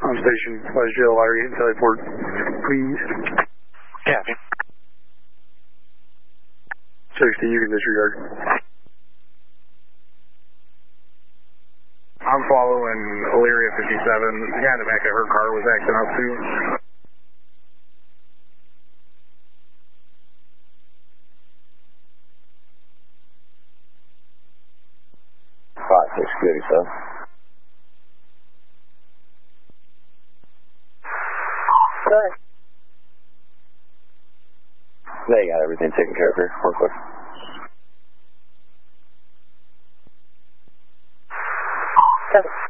on station, West Jail, Larry, and teleport, please. Copy. 60, you can disregard. I'm following Elyria 57. The guy in the back of her car was acting up too. Security, sir. Good. They got everything taken care of here. Real quick. Good.